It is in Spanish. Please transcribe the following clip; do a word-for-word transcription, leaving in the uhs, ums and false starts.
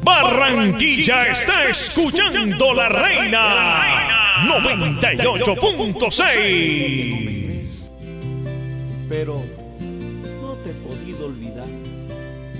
Barranquilla está escuchando La Reina noventa y ocho punto seis. Pero no te he podido olvidar.